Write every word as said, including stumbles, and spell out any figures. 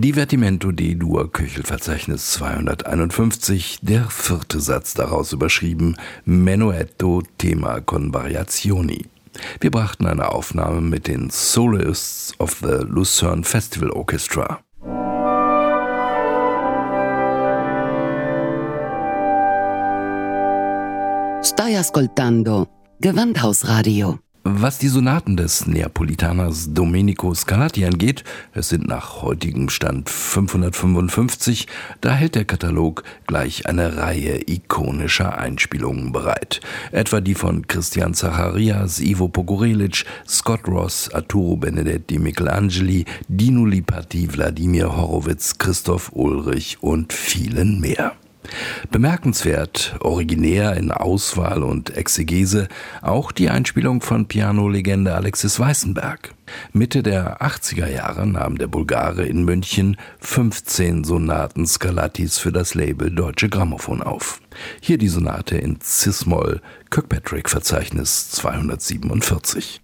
Divertimento D-Dur, Köchelverzeichnis zweihunderteinundfünfzig, der vierte Satz daraus überschrieben, Menuetto, Thema con variazioni. Wir brachten eine Aufnahme mit den Soloists of the Lucerne Festival Orchestra. Stai ascoltando Gewandhausradio. Was die Sonaten des Neapolitaners Domenico Scarlatti angeht, es sind nach heutigem Stand fünfhundertfünfundfünfzig, da hält der Katalog gleich eine Reihe ikonischer Einspielungen bereit. Etwa die von Christian Zacharias, Ivo Pogorelic, Scott Ross, Arturo Benedetti, Michelangeli, Dino Lipatti, Wladimir Horowitz, Christoph Ulrich und vielen mehr. Bemerkenswert, originär in Auswahl und Exegese, auch die Einspielung von Piano-Legende Alexis Weissenberg. Mitte der achtziger Jahre nahm der Bulgare in München fünfzehn Sonaten Scarlattis für das Label Deutsche Grammophon auf. Hier die Sonate in Cis-Moll, Kirkpatrick-Verzeichnis zweihundertsiebenundvierzig.